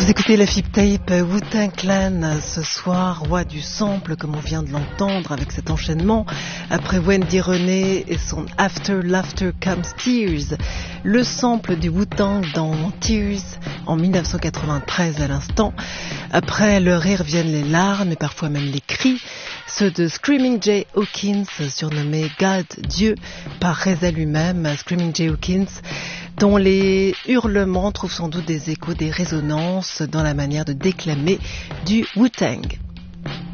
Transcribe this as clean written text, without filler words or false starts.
Vous écoutez la Fip Tape Wu-Tang Clan ce soir, roi du sample comme on vient de l'entendre avec cet enchaînement. Après Wendy Renée et son After Laughter Comes Tears, le sample du Wu-Tang dans Tears en 1993 à l'instant. Après le rire viennent les larmes et parfois même les cris, ceux de Screaming Jay Hawkins, surnommé God, Dieu, par Reza lui-même, Screaming Jay Hawkins, dont les hurlements trouvent sans doute des échos, des résonances dans la manière de déclamer du Wu-Tang.